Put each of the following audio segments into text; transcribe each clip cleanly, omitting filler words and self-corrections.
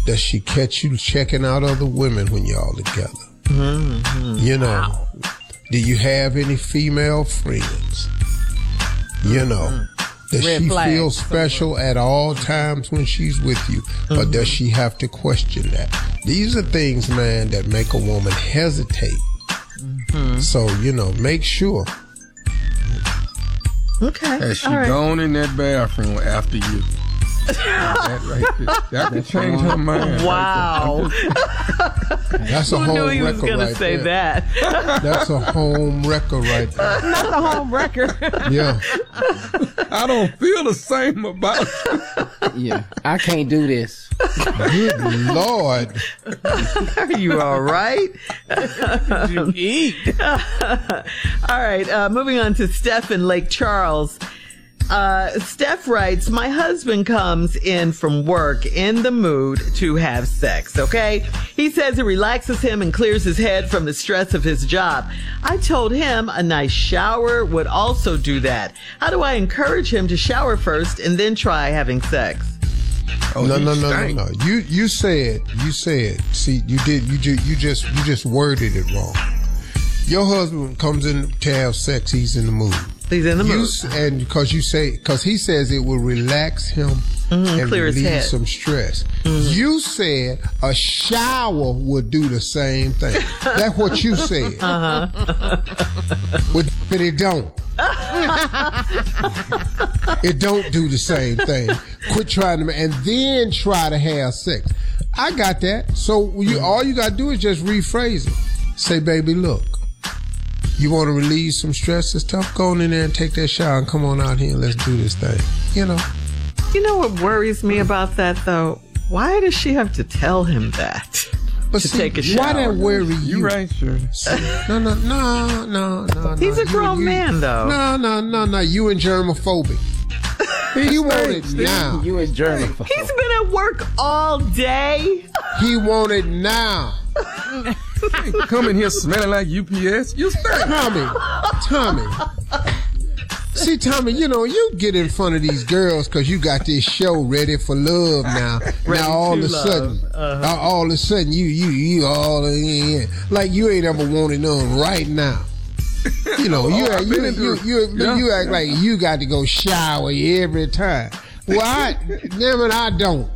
Does she catch you checking out other women when y'all together? Mm-hmm. You know, wow. Do you have any female friends? You know, does she feel special at all times when she's with you? Or does she have to question that? These are things, man, that make a woman hesitate. So, you know, make sure. Okay. Has she gone in that bathroom after you? That can change her mind. Wow. That's a home wrecker. Who knew he was going to say that? That's a home wrecker right there. Not the home wrecker. Yeah. I don't feel the same about you. Yeah. I can't do this. Good Lord. Are you all right? Did you eat? All right. Moving on to Steph in Lake Charles. Steph writes, my husband comes in from work in the mood to have sex, okay? He says it relaxes him and clears his head from the stress of his job. I told him a nice shower would also do that. How do I encourage him to shower first and then try having sex? Oh, no. You said, see, you just worded it wrong. Your husband comes in to have sex, he's in the mood. He's in the mood. And because he says it will relax him and clear his head. relieve some stress. You said a shower would do the same thing. That's what you said. But it don't. It don't do the same thing. Quit trying to, and then try to have sex. I got that. So all you got to do is just rephrase it. Say, baby, look. You want to relieve some stress and stuff? Go on in there and take that shower and come on out here and let's do this thing. You know. You know what worries me about that, though? Why does she have to tell him that? But to take a shower? Why that worry you? You right, sure. No. He's a grown man, though. No. You and germophobic. You want it now. You and germophobic. He's been at work all day. He want it now. Come in here smelling like UPS. You stink. Tommy. See, Tommy, you know, you get in front of these girls because you got this show Ready for Love now. Now all of a sudden, you all in. Like you ain't ever wanted none right now. You know, you act like you got to go shower every time. Well, damn it, I don't.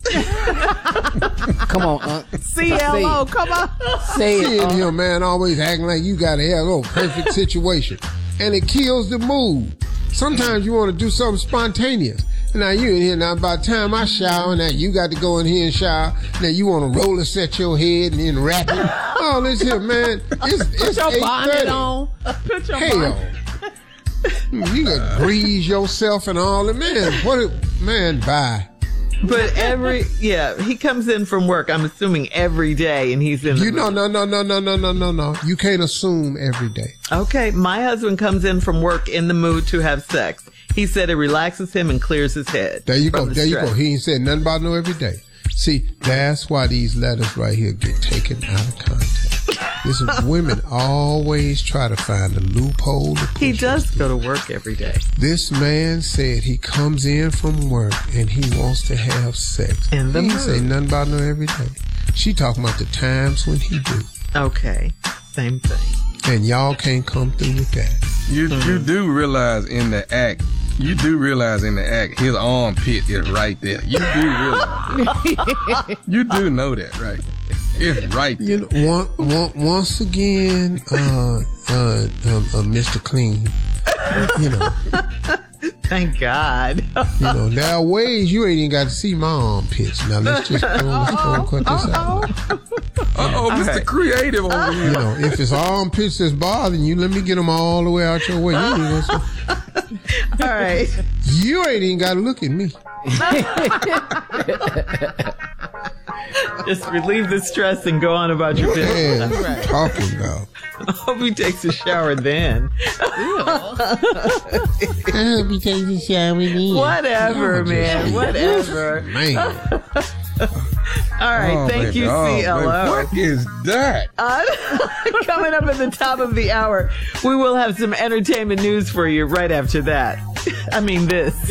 Come on, CLO, come on. Say it. Seeing him, man, always acting like you got to have a perfect situation. And it kills the mood. Sometimes you want to do something spontaneous. Now you in here, now by the time I shower, now you got to go in here and shower. Now you want to roller set your head and then wrap it. Oh, listen here, man. It's Put your bonnet on. Put your bonnet. You can breeze yourself and all that. Man, bye. But he comes in from work, I'm assuming every day, and he's in the mood. No. You can't assume every day. Okay, my husband comes in from work in the mood to have sex. He said it relaxes him and clears his head. There you go. He ain't said nothing about no every day. See, that's why these letters right here get taken out of context. Listen, women always try to find a loophole. He does go to work every day. This man said he comes in from work and he wants to have sex. In the mood. He ain't say nothing about no every day. She talking about the times when he do. Okay, same thing. And y'all can't come through with that. You do realize in the act, his armpit is right there. You do realize that. You do know that, right? It's right there. You know, once again, Mr. Clean, you know. Thank God. You know, there are ways you ain't even got to see my armpits. Now let's just go cut this out. Mr. Creative over here. You know, if it's armpits that's bothering you, let me get them all the way out your way. All right. You ain't even got to look at me. Just relieve the stress and go on about your business. What are you talking about? I hope he takes a shower then. I hope he takes a shower then. Whatever, man. Whatever. Man. All right. Thank you, CLO. What is that? Coming up at the top of the hour, we will have some entertainment news for you right after that. I mean this.